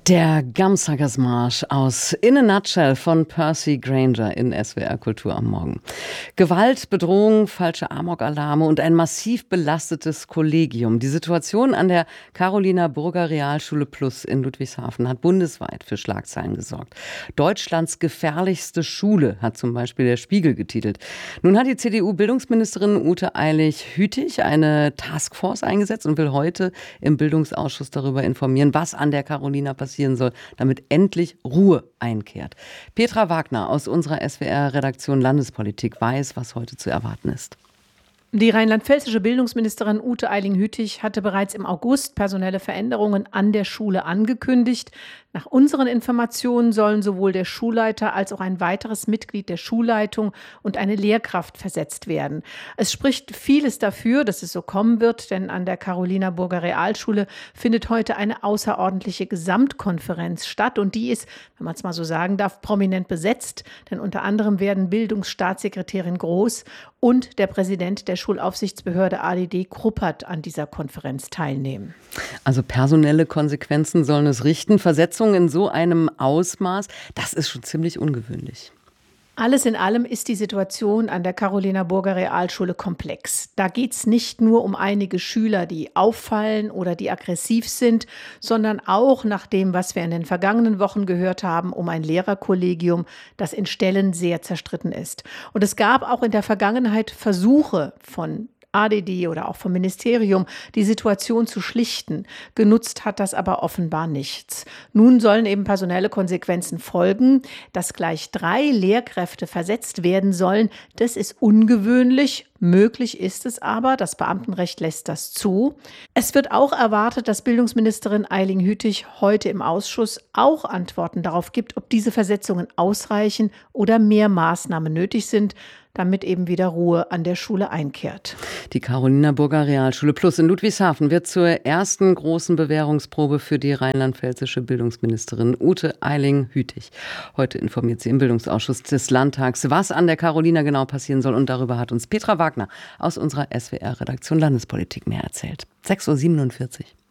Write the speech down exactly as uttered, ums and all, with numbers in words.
Der Gamsakkersmarsch aus In a Nutshell von Percy Grainger in S W R Kultur am Morgen. Gewalt, Bedrohung, falsche Amok-Alarme und ein massiv belastetes Kollegium. Die Situation an der Carolina Burger Realschule Plus in Ludwigshafen hat bundesweit für Schlagzeilen gesorgt. Deutschlands gefährlichste Schule, hat zum Beispiel der Spiegel getitelt. Nun hat die C D U-Bildungsministerin Ute Eilig-Hütig eine Taskforce eingesetzt und will heute im Bildungsausschuss darüber informieren, was an der Carolina passiert soll, damit endlich Ruhe einkehrt. Petra Wagner aus unserer S W R-Redaktion Landespolitik weiß, was heute zu erwarten ist. Die rheinland-pfälzische Bildungsministerin Ute Eilig-Hütig hatte bereits im August personelle Veränderungen an der Schule angekündigt. Nach unseren Informationen sollen sowohl der Schulleiter als auch ein weiteres Mitglied der Schulleitung und eine Lehrkraft versetzt werden. Es spricht vieles dafür, dass es so kommen wird, denn an der Carolina Burger Realschule findet heute eine außerordentliche Gesamtkonferenz statt und die ist, wenn man es mal so sagen darf, prominent besetzt, denn unter anderem werden Bildungsstaatssekretärin Groß und der Präsident der Schulaufsichtsbehörde A D D Kruppert an dieser Konferenz teilnehmen. Also personelle Konsequenzen sollen es richten. Versetzungen in so einem Ausmaß, das ist schon ziemlich ungewöhnlich. Alles in allem ist die Situation an der Carolina Burger Realschule komplex. Da geht es nicht nur um einige Schüler, die auffallen oder die aggressiv sind, sondern auch nach dem, was wir in den vergangenen Wochen gehört haben, um ein Lehrerkollegium, das in Stellen sehr zerstritten ist. Und es gab auch in der Vergangenheit Versuche von A D D oder auch vom Ministerium, die Situation zu schlichten. Genutzt hat das aber offenbar nichts. Nun sollen eben personelle Konsequenzen folgen. Dass gleich drei Lehrkräfte versetzt werden sollen, das ist ungewöhnlich. Möglich ist es aber, das Beamtenrecht lässt das zu. Es wird auch erwartet, dass Bildungsministerin Eilig-Hütig heute im Ausschuss auch Antworten darauf gibt, ob diese Versetzungen ausreichen oder mehr Maßnahmen nötig sind, damit eben wieder Ruhe an der Schule einkehrt. Die Carolina Burger Realschule Plus in Ludwigshafen wird zur ersten großen Bewährungsprobe für die rheinland-pfälzische Bildungsministerin Ute Eilig-Hütig. Heute informiert sie im Bildungsausschuss des Landtags, was an der Carolina genau passieren soll. Und darüber hat uns Petra Wagner aus unserer S W R-Redaktion Landespolitik mehr erzählt. sechs Uhr siebenundvierzig.